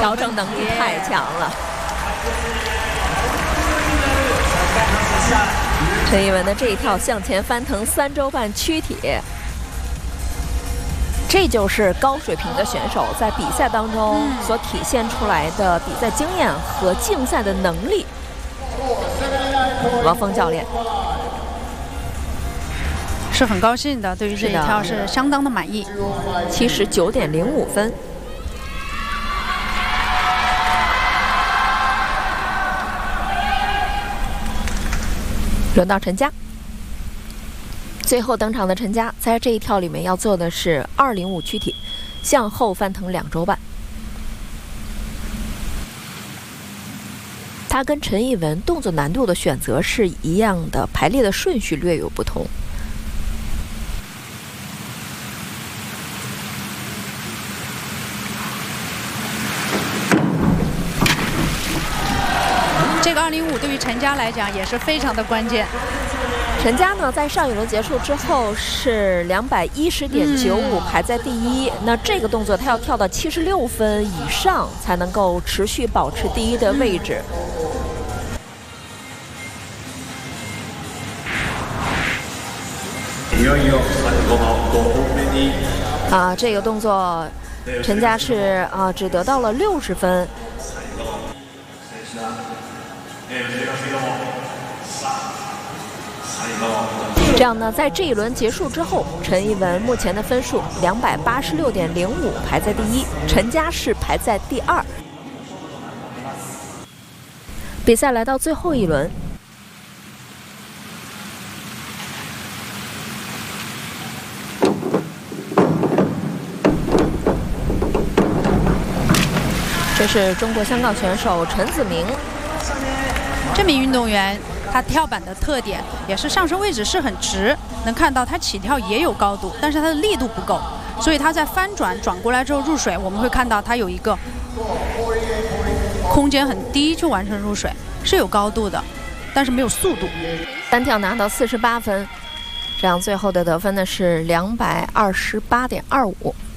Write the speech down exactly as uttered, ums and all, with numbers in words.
调整能力太强了。陈艺文的这一跳向前翻腾三周半躯体，这就是高水平的选手在比赛当中所体现出来的比赛经验和竞赛的能力。王峰教练是很高兴的，对于这一跳是相当的满意。 七十九点零五分。轮到陈佳，最后登场的陈佳在这一跳里面要做的是二零五躯体，向后翻腾两周半。他跟陈艺文动作难度的选择是一样的，排列的顺序略有不同。 这个二零五对于陈佳来讲也是非常的关键。 陈佳呢，在上一轮结束之后是两百一十点九五，排在第一。那这个动作他要跳到七十六分以上，才能够持续保持第一的位置。啊，这个动作，陈佳是啊，只得到了六十分。这样呢，在这一轮结束之后，陈艺文目前的分数两百八十六点零五，排在第一，陈佳是排在第二。比赛来到最后一轮，这是中国香港选手陈子明。 这名运动员他跳板的特点也是上身位置是很直，能看到他起跳也有高度，但是他的力度不够，所以他在翻转转过来之后入水，我们会看到他有一个空间很低去完成入水，是有高度的，但是没有速度。 单跳拿到四十八分，这样最后的得分呢是两百二十八点二五。